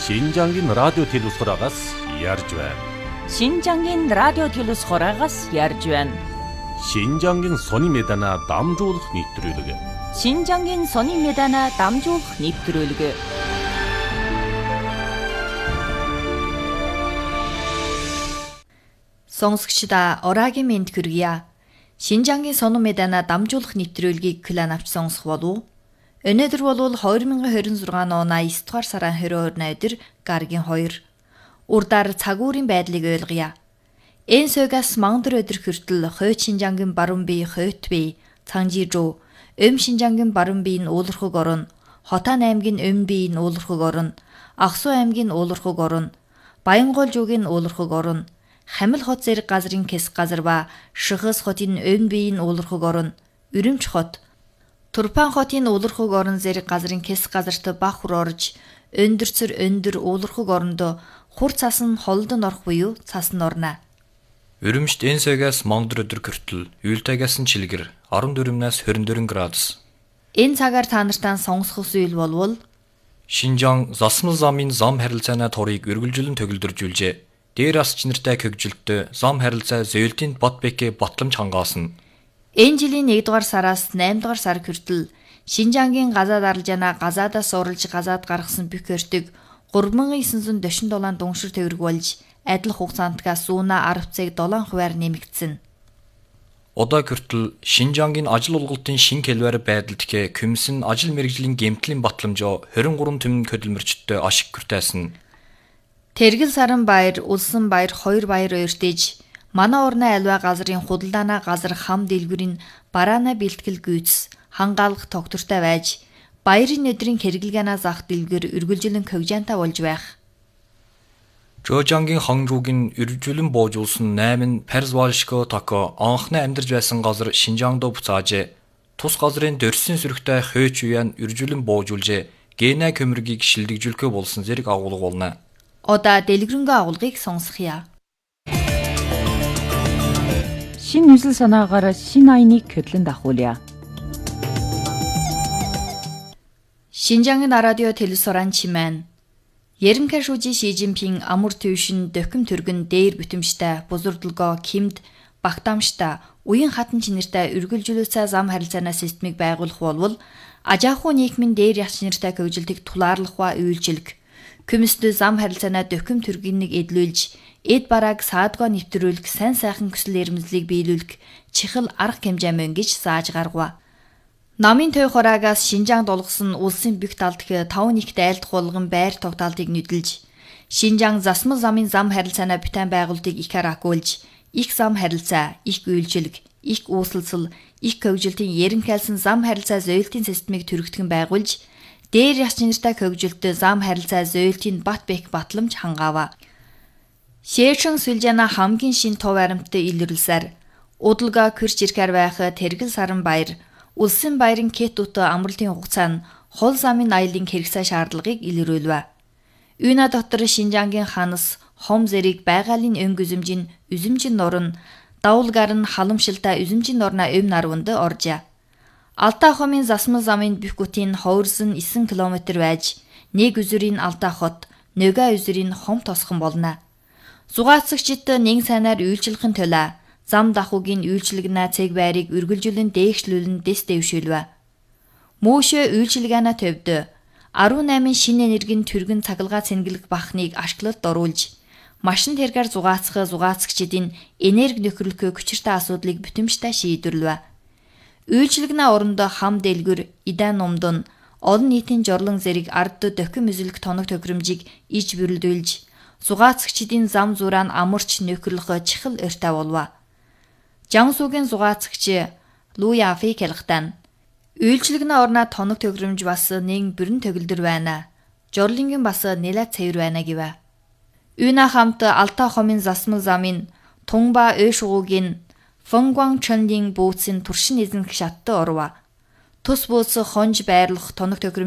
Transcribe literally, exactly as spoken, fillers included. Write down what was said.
신장인 라디오 телевизорагаас ярьж байна. 신장인 радио телевизорагаас ярьж байна. 신장인 сони медана дамжуулах нэвтрүүлэг. 신장인 сони медана дамжуулах нэвтрүүлэг. Сонсогчдаа ораагийн мэнд хүргье. Шинжангийн сони медана дамжуулах нэвтрүүлгийг клан авч сонсох болов. Өнөөдөр бол хоёр мянган хорин зургааны оны девeth дугаар сарын двадцать хоёр өдөр гаргийн хоёр. Урдаар цагуурийн байдлыг ойлгоё. Энэ сойгаас мангар өдөр хүртэл хойд Шинжангийн баруун бие хойд бие Цанжижуу, Өм Шинжангийн баруун бие нь уулархаг орон, Хотан аймгийн Өм бие нь уулархаг орон, Аксу аймгийн уулархаг орон, Баянгол жуугийн уулархаг орон, Хамил хот зэрэг газрын хэсэг газар ба Шихс хотын Өм бие нь уулархаг орон, Үрэмч хот, Турпан хотын уулархаг орон зэрэг газрын хэсэг газарт баг хур орж, өндөрцөр өндөр уулархаг орондоо хур цас нь холдон орох буюу цас нь орно. Үрэмчт энэ сойгаас мангар өдөр хүртэл уйлтайгаас нь чилгэр fourteen-аас twenty-four градус. Энэ цагаар та нартаа сонсох зүйл болвол Шинжаан засмал замын зам харилцааны турыг үргэлжлэн төгөлдржүүлжээ. Дээр асч нартай хөгжилтөд зам харилцаа зөөлтийн бот бэкэ батламж хангаасан. Энэ жилийн нэгдүгээр дугаар сараас наймдугаар дугаар сар хүртэл Шинжангийн газаад аралжаана газаадаас уралж газаад гаргасан бүх өртөг three thousand nine hundred forty-seven дүншир төгрөг болж адил хугацаантгаас зүүнэ ten percent хувиар нэмэгдсэн. Одоо хүртэл Шинжангийн ажил олголтын шин хэлбэр байдалд комиссийн ажил мэргэжлийн гэмтлийн батламжоо twenty-three түмэн хөдөлмөрчдөө ашиг хүртээсэн. Тэргэл саран баяр, улсан баяр хоёр баяр өртөж манай орны альва газрын худалдаана газар хам дэлгүрийн бараана бэлтгэл гүйц хангаалах тогтвортой байж баярын өдрийн хэрэглэгаана зах дэлгэр үргэлжлэн когжаантай болж байх. Жожангийн хангуугийн үргэлжлэн боожулсан eight Перзвалшко тако анхны амьдарч байсан газар Шинжаангдо буцаажээ. Тус газрын дөрсөн сүрэгтэй хойч уян үргэлжлэн боожулжээ. Гена көмөргийг шилдэгжүүлэхэ болсон зэрэг агуулга болно. Одоо дэлгэрэнгүй агуулгыг сонсгоё. Шин 뉴스 санаагаар шин айныг хөдлөн дахуулъя. Шинжангийн радио телевизоран чимэн. Ерөнхий шүүжи Ши Жинпин амар төвшин дөхөм төргөн дээр бүтэмжтэй бузурдлогоо Кимд багтаамжтай уян хатан чинэртэй үргэлжлүүлсэн зам харилцааны системийг байгуулах болвол ажаахуу нийгмийн дээр ягч нэртэй хөгжилтийг тулаарлах ба үйлчлэг. Комиссд зам харилцааны дөхөм төргийг эдлүүлж эд барааг саадгаа нэвтрүүлэх сайн сайхан хүсэл эрмэлзлийг биелүүлэх чихэл арга хэмжээ мөн гэж зааж гаргав. Намын төв хураагаас Шинжаанд олгосон улсын бүх талд five нэгт айлдах болгон байр тогтоолтыг нүдэлж Шинжаан засмал замын зам харилцааны битэн байгуулалтыг их аракуулж их зам харилцаа, их үйлчлэг, их үүсэлцэл, их хөгжилтийн ерөнхийлсэн зам харилцаа зөөлтийн системийг төрөгдгөн байгуулж дээр ягч нэртэй хөгжилтөд зам харилцаа зөөлтийн бат бэх батламж хангаав. Шээшэн сүлжэна хамгийн шин тов баримттай илрүүлсээр удалгаа кэрч ирхэр байх тэргэл саран баяр улсын баярын кетут амралтын хугацаа нь хол замын аялын хэрэгцээ шаардлагыг илрүүлв. Үйна дотор Шинжангийн ханас хом зэрэг байгалийн өнгө үзэмжийн үзэмжийн норн давулгаар нь халамшилтай үзэмжийн норна өм нарванд оржээ. Алтай хомын засмал замын бүх гүтийн ховорсон nine километр байж нэг үзүрийн Алтай хот, нөгөө үзүрийн хом тосхон болно. Зугаацагчид нэг сайнаар үйлчлэхэн төлөө зам дахуугийн үйлчлэгнэ цэг байрыг үргэлжлэн дээгшлүүлэн дэс дэвшүүлв. Мөөшөө үйлчлэгаана төвд eighteen шинэ энергийн түргэн цагалгаа цэнгэлэг бахныг ашиглалд оруулж машин тэргээр зугаацах зугаацагчдын энерги нөхөрлөх хүчиртэй асуудлыг бүтэмжтэй шийдвэрлэв. Үйлчлэгнэ орондоо хам дэлгүр, идан номдон, олон нийтийн жорлон зэрэг ард дөхөм эзлэх тоног тохиромжийг иж бүрэлдүүлж зугаацагчдын зам зураан амарч нөхөрлөх чихэл өртөө болов. Жансуугийн зугаацагч Луяфи хэлхтэн үйлчлэгнэ орна тоног тохиромж бас нэг бүрэн төгөлдөр байна. Жорлингийн бас нэлээд цэвэр байна гэв. Үйна хамт Алтай хомын засмал замын Тунба Өшгуугийн Фонгван Чондийн бүүцийн туршин эзэнх шаттай орва. Тус бууц хонж байрлах тоног тохиромж